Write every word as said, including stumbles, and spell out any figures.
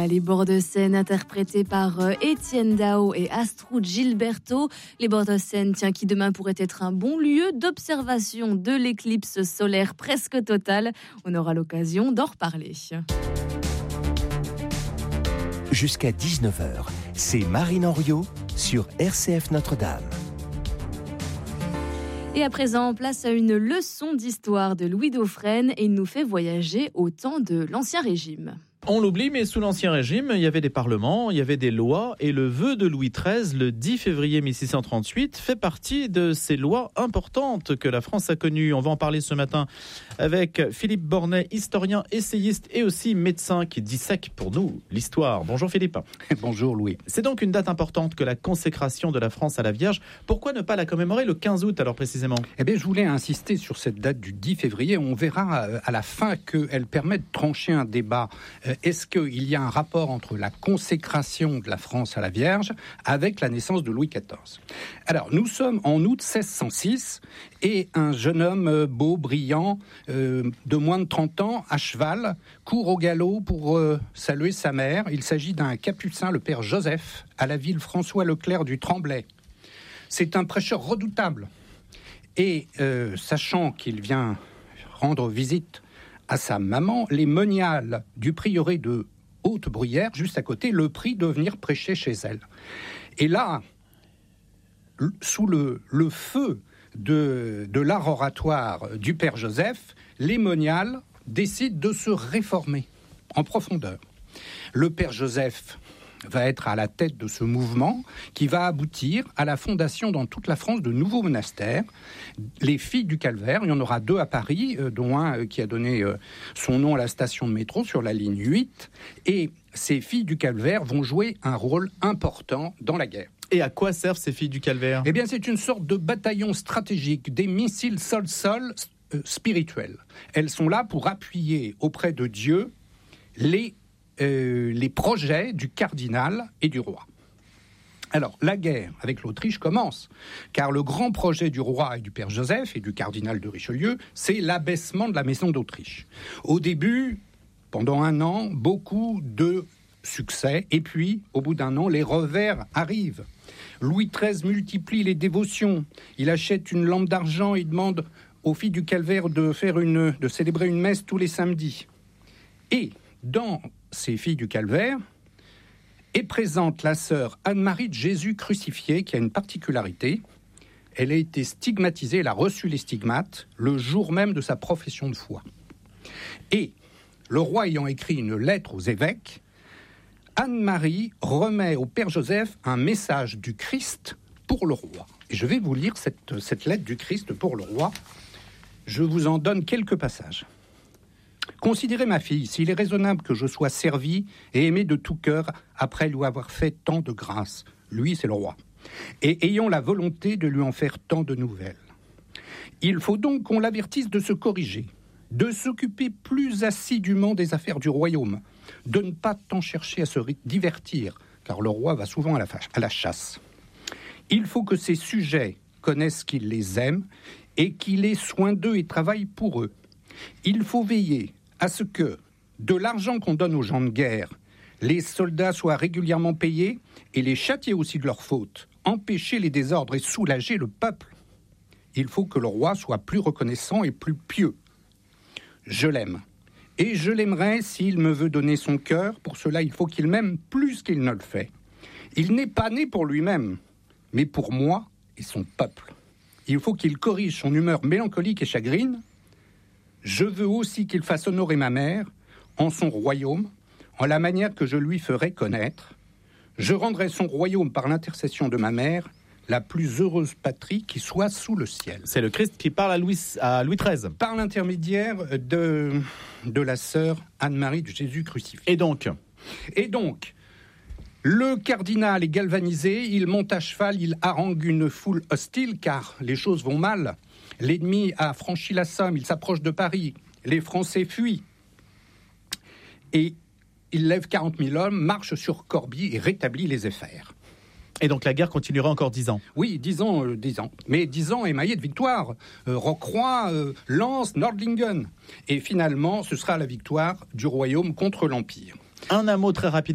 Voilà, les bords de Seine interprétés par euh, Étienne Dao et Astrud Gilberto. Les bords de Seine, tiens, qui demain pourrait être un bon lieu d'observation de l'éclipse solaire presque totale. On aura l'occasion d'en reparler. Jusqu'à dix-neuf heures, c'est Marine Henriot sur R C F Notre-Dame. Et à présent, place à une leçon d'histoire de Louis Dauphren et il nous fait voyager au temps de l'Ancien Régime. On l'oublie, mais sous l'Ancien Régime, il y avait des parlements, il y avait des lois, et le vœu de Louis treize, le dix février mille six cent trente-huit, fait partie de ces lois importantes que la France a connues. On va en parler ce matin avec Philippe Bornet, historien, essayiste et aussi médecin qui dissèque pour nous l'histoire. Bonjour Philippe. Bonjour Louis. C'est donc une date importante que la consécration de la France à la Vierge. Pourquoi ne pas la commémorer le quinze août alors précisément ? Eh bien, je voulais insister sur cette date du dix février. On verra à la fin qu'elle permet de trancher un débat. Est-ce qu'il y a un rapport entre la consécration de la France à la Vierge avec la naissance de Louis quatorze ? Alors, nous sommes en août seize cent six et un jeune homme beau, brillant, euh, de moins de trente ans, à cheval, court au galop pour euh, saluer sa mère. Il s'agit d'un capucin, le père Joseph, à la ville François Leclerc du Tremblay. C'est un prêcheur redoutable. Et euh, sachant qu'il vient rendre visite à sa maman, les moniales du prieuré de Haute-Bruyère, juste à côté, le prient de venir prêcher chez elle. Et là, sous le, le feu de, de l'art oratoire du père Joseph, les moniales décident de se réformer en profondeur. Le père Joseph va être à la tête de ce mouvement qui va aboutir à la fondation dans toute la France de nouveaux monastères. Les Filles du Calvaire, il y en aura deux à Paris, euh, dont un euh, qui a donné euh, son nom à la station de métro sur la ligne huit. Et ces Filles du Calvaire vont jouer un rôle important dans la guerre. Et à quoi servent ces Filles du Calvaire ? Eh bien, c'est une sorte de bataillon stratégique, des missiles sol-sol euh, spirituels. Elles sont là pour appuyer auprès de Dieu les Euh, les projets du cardinal et du roi. Alors, la guerre avec l'Autriche commence, car le grand projet du roi et du père Joseph et du cardinal de Richelieu, c'est l'abaissement de la maison d'Autriche. Au début, pendant un an, beaucoup de succès, et puis, au bout d'un an, les revers arrivent. Louis treize multiplie les dévotions. Il achète une lampe d'argent et demande aux Filles du Calvaire de, faire une, de célébrer une messe tous les samedis. Et dans ces Filles du Calvaire est présente la sœur Anne-Marie de Jésus crucifié, qui a une particularité. Elle a été stigmatisée, elle a reçu les stigmates le jour même de sa profession de foi. Et le roi ayant écrit une lettre aux évêques, Anne-Marie remet au père Joseph un message du Christ pour le roi. Et je vais vous lire cette, cette lettre du Christ pour le roi. Je vous en donne quelques passages. Considérez ma fille, s'il est raisonnable que je sois servi et aimé de tout cœur après lui avoir fait tant de grâce. Lui, c'est le roi. Et ayant la volonté de lui en faire tant de nouvelles. Il faut donc qu'on l'avertisse de se corriger, de s'occuper plus assidûment des affaires du royaume, de ne pas tant chercher à se divertir, car le roi va souvent à la, à la chasse. Il faut que ses sujets connaissent qu'il les aime et qu'il ait soin d'eux et travaille pour eux. Il faut veiller à ce que, de l'argent qu'on donne aux gens de guerre, les soldats soient régulièrement payés et les châtier aussi de leurs fautes, empêcher les désordres et soulager le peuple. Il faut que le roi soit plus reconnaissant et plus pieux. Je l'aime. Et je l'aimerai s'il me veut donner son cœur. Pour cela, il faut qu'il m'aime plus qu'il ne le fait. Il n'est pas né pour lui-même, mais pour moi et son peuple. Il faut qu'il corrige son humeur mélancolique et chagrine. Je veux aussi qu'il fasse honorer ma mère en son royaume, en la manière que je lui ferai connaître. Je rendrai son royaume par l'intercession de ma mère, la plus heureuse patrie qui soit sous le ciel. C'est le Christ qui parle à Louis, à Louis treize. Par l'intermédiaire de, de la sœur Anne-Marie de Jésus crucifié. Et donc Et donc, le cardinal est galvanisé, il monte à cheval, il harangue une foule hostile, car les choses vont mal. L'ennemi a franchi la Somme, il s'approche de Paris, les Français fuient. Et il lève quarante mille hommes, marche sur Corbie et rétablit les affaires. Et donc la guerre continuera encore dix ans. Oui, dix ans, euh, dix ans. Mais dix ans émaillés de victoires. Euh, Rocroi, euh, Lens, Nordlingen. Et finalement, ce sera la victoire du royaume contre l'Empire. Un mot très rapide.